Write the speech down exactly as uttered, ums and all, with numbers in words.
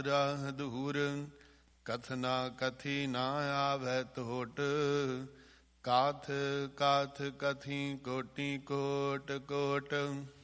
ਰਾਹ ਦੂਰ ਕਥਨਾ ਕਥੀ ਨਾ ਆਵੈ ਟੋਟ। ਕਾਥ ਕਾਥ ਕਥੀ ਕੋਟੀ ਕੋਟ ਕੋਟ।